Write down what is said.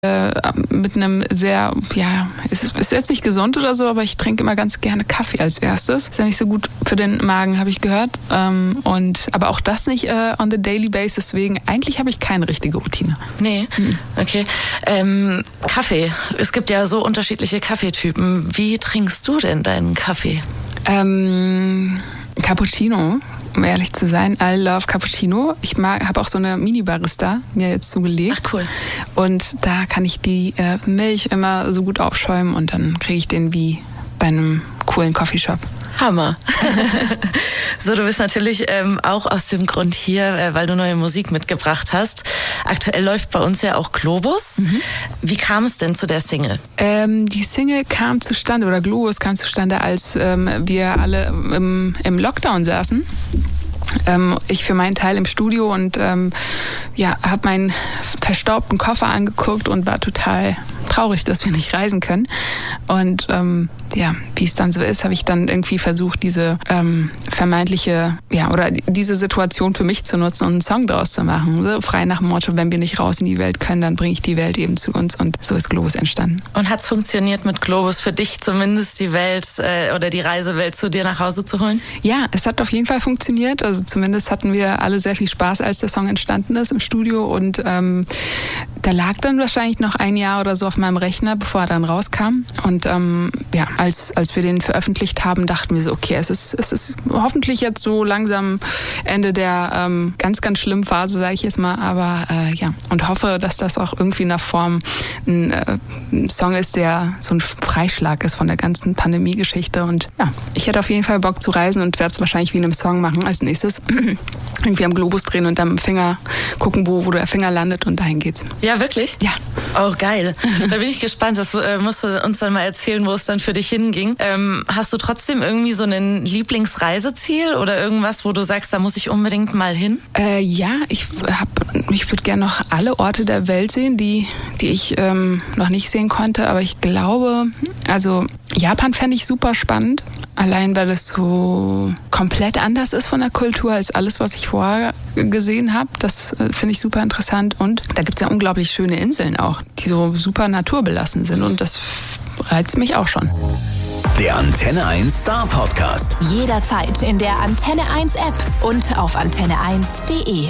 mit einem sehr, es ist jetzt nicht gesund oder so, aber ich trinke immer ganz gerne Kaffee als erstes. Ist ja nicht so gut für den Magen, habe ich gehört. Aber auch das nicht on the daily basis, deswegen eigentlich habe ich keine richtige Routine. Nee, okay. Kaffee, es gibt ja so unterschiedliche Kaffeetypen. Wie trinkst du denn deinen Kaffee? Cappuccino. Um ehrlich zu sein, I love Cappuccino. Ich habe auch so eine Mini-Barista mir jetzt zugelegt. Ach, cool. Und da kann ich die Milch immer so gut aufschäumen und dann kriege ich den wie bei einem coolen Coffeeshop. Hammer. So, du bist natürlich auch aus dem Grund hier, weil du neue Musik mitgebracht hast. Aktuell läuft bei uns ja auch Globus. Wie kam es denn zu der Single? Die Single kam zustande, oder Globus kam zustande, als wir alle im Lockdown saßen. Ich für meinen Teil im Studio und habe meinen verstaubten Koffer angeguckt und war total traurig, dass wir nicht reisen können. Und wie es dann so ist, habe ich dann irgendwie versucht, diese vermeintliche, oder diese Situation für mich zu nutzen und einen Song daraus zu machen. So frei nach dem Motto, wenn wir nicht raus in die Welt können, dann bringe ich die Welt eben zu uns. Und so ist Globus entstanden. Und hat es funktioniert mit Globus für dich zumindest, die Welt oder die Reisewelt zu dir nach Hause zu holen? Ja, es hat auf jeden Fall funktioniert. Also zumindest hatten wir alle sehr viel Spaß, als der Song entstanden ist im Studio. Und der lag dann wahrscheinlich noch ein Jahr oder so auf meinem Rechner, bevor er dann rauskam. Und als wir den veröffentlicht haben, dachten wir so, okay, es ist hoffentlich jetzt so langsam Ende der ganz, ganz schlimmen Phase, sage ich jetzt mal. Aber und hoffe, dass das auch irgendwie in der Form ein Song ist, der so ein Freischlag ist von der ganzen Pandemie-Geschichte. Und ich hätte auf jeden Fall Bock zu reisen und werde es wahrscheinlich wie in einem Song machen als nächstes. Irgendwie am Globus drehen und dann am Finger gucken, wo der Finger landet und dahin geht's. Ja, wirklich? Ja. Oh, geil. Da bin ich gespannt. Das musst du uns dann mal erzählen, wo es dann für dich hinging. Hast du trotzdem irgendwie so ein Lieblingsreiseziel oder irgendwas, wo du sagst, da muss ich unbedingt mal hin? Ich würde gerne noch alle Orte der Welt sehen, die ich noch nicht sehen konnte. Aber ich glaube, also Japan fände ich super spannend. Allein, weil es so komplett anders ist von der Kultur als alles, was ich vorher gesehen habe. Das finde ich super interessant. Und da gibt es ja unglaublich schöne Inseln auch, die so super naturbelassen sind. Und das reizt mich auch schon. Der Antenne 1 Star Podcast. Jederzeit in der Antenne 1 App und auf antenne1.de.